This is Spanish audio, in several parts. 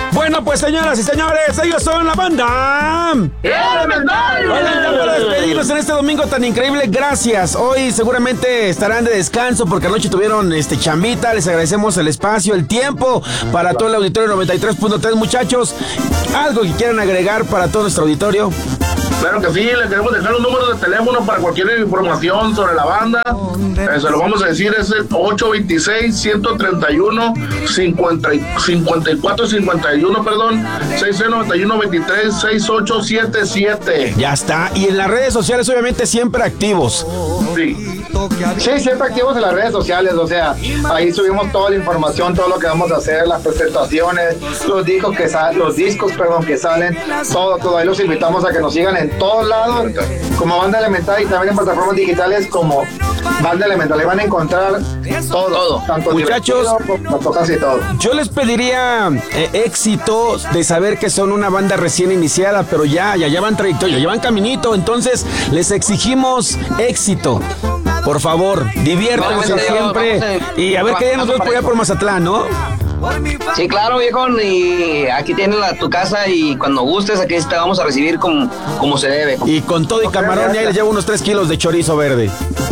Bueno, pues señoras y señores, ellos son la banda Elemental. Oigan, ya para despedirnos en este domingo tan increíble, gracias. Hoy seguramente estarán de descanso porque anoche tuvieron chambita. Les agradecemos el espacio, el tiempo para todo el auditorio 93.3, muchachos. ¿Algo que quieran agregar para todo nuestro auditorio? Claro que sí, le queremos dejar un número de teléfono para cualquier información sobre la banda. Se lo vamos a decir, es el 826-131-5451, perdón, 691-23-6877. Ya está. Y en las redes sociales, obviamente, siempre activos. Sí. Sí, siempre activos en las redes sociales, o sea, ahí subimos toda la información, todo lo que vamos a hacer, las presentaciones, los discos que salen, todo, ahí los invitamos a que nos sigan en todos lados, como Banda Elemental, y también en plataformas digitales como Banda Elemental, ahí van a encontrar todo. Tanto muchachos, casi todo. Yo les pediría éxito de saber que son una banda recién iniciada, pero ya van trayectoria, ya van caminito, entonces les exigimos éxito. Por favor, diviértanse siempre. Y a ver qué día nos vemos por allá por Mazatlán, ¿no? Sí, claro, viejón. Y aquí tienes tu casa y cuando gustes, aquí te vamos a recibir como se debe. Y con todo y camarón, ya les llevo unos 3 kilos de chorizo verde.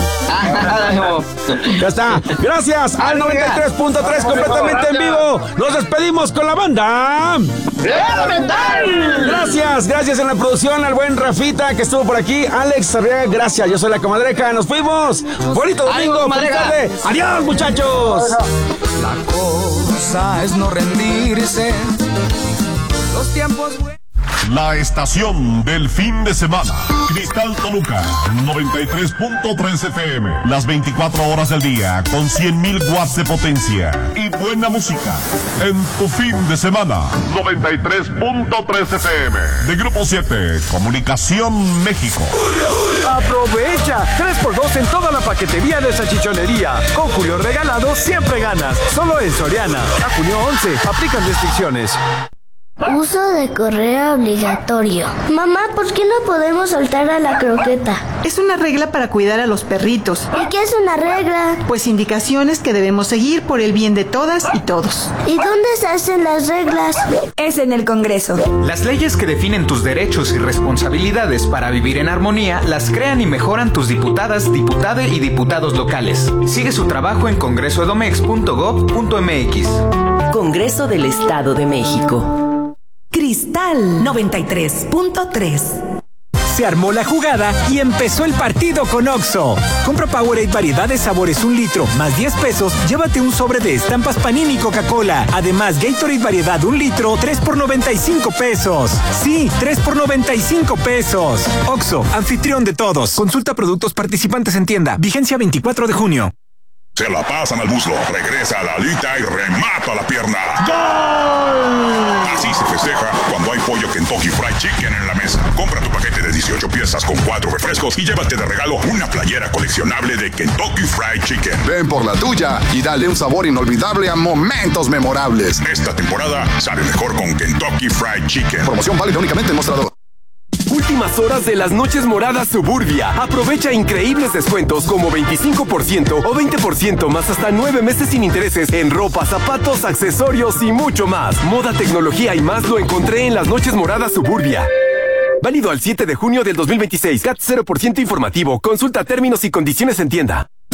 Ya está. Gracias al 93.3 completamente en vivo. Nos despedimos con la banda Elemental. Gracias en la producción al buen Rafita que estuvo por aquí. Alex Arriaga, gracias. Yo soy la Comadreja. Nos fuimos. Bonito domingo. Feliz tarde. Adiós, muchachos. La cosa es no rendirse. Los tiempos. La estación del fin de semana. Cristal Toluca, 93.3 FM. Las 24 horas del día, con 100,000 watts de potencia y buena música. En tu fin de semana, 93.3 FM. De Grupo 7, Comunicación México. Aprovecha 3x2 en toda la paquetería de salchichonería. Con Julio Regalado siempre ganas. Solo en Soriana. A junio 11. Aplican restricciones. Uso de correa obligatorio. Mamá, ¿por qué no podemos soltar a la croqueta? Es una regla para cuidar a los perritos. ¿Y qué es una regla? Pues indicaciones que debemos seguir por el bien de todas y todos. ¿Y dónde se hacen las reglas? Es en el Congreso. Las leyes que definen tus derechos y responsabilidades para vivir en armonía las crean y mejoran tus diputadas, diputade y diputados locales. Sigue su trabajo en congresoedomex.gov.mx. Congreso del Estado de México. Cristal 93.3. Se armó la jugada y empezó el partido con Oxxo. Compra Powerade variedad de sabores 1 litro más 10 pesos. Llévate un sobre de estampas Panini Coca-Cola. Además, Gatorade variedad 1 litro, 3 por 95 pesos. Sí, 3 por 95 pesos. Oxxo, anfitrión de todos. Consulta productos participantes en tienda. Vigencia 24 de junio. Se la pasan al muslo, regresa a la alita y remata la pierna. ¡Gol! Así se festeja cuando hay pollo Kentucky Fried Chicken en la mesa. Compra tu paquete de 18 piezas con 4 refrescos y llévate de regalo una playera coleccionable de Kentucky Fried Chicken. Ven por la tuya y dale un sabor inolvidable a momentos memorables. Esta temporada sabe mejor con Kentucky Fried Chicken. Promoción válida únicamente en mostrador. Últimas horas de las noches moradas Suburbia. Aprovecha increíbles descuentos como 25% o 20% más hasta 9 meses sin intereses en ropa, zapatos, accesorios y mucho más. Moda, tecnología y más lo encontré en las noches moradas Suburbia. Válido al 7 de junio del 2026. CAT 0% informativo. Consulta términos y condiciones en tienda.